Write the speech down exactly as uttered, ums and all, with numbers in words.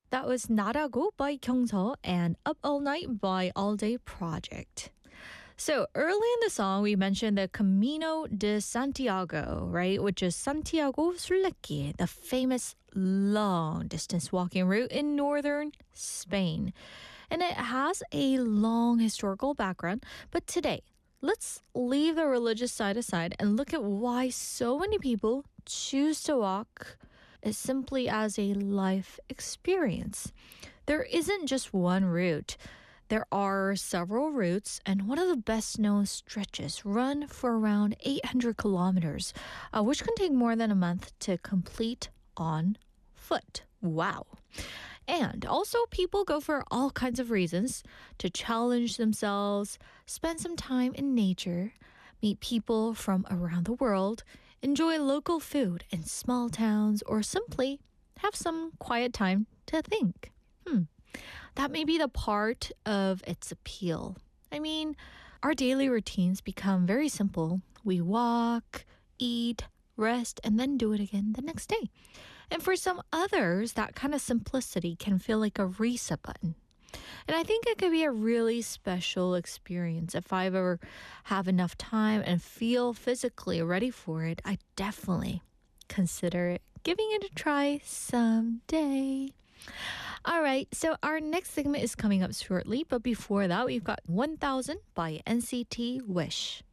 That was 나라고 by Kyungso and Up All Night by All Day Project. So early in the song, we mentioned the Camino de Santiago, right? Which is Santiago Surlequi, the famous long-distance walking route in northern Spain. And it has a long historical background. But today, let's leave the religious side aside and look at why so many people choose to walk is simply as a life experience. There isn't just one route. There are several routes, and one of the best known stretches run for around eight hundred kilometers, uh, which can take more than a month to complete on foot. Wow. And also, people go for all kinds of reasons to challenge themselves, spend some time in nature, meet people from around the world, enjoy local food in small towns, or simply have some quiet time to think. Hmm. That may be the part of its appeal. I mean, our daily routines become very simple. We walk, eat, rest, and then do it again the next day. And for some others, that kind of simplicity can feel like a reset button. And I think it could be a really special experience. If I ever have enough time and feel physically ready for it, I definitely consider it, giving it a try someday. All right, so our next segment is coming up shortly, but before that, we've got one thousand by N C T Wish.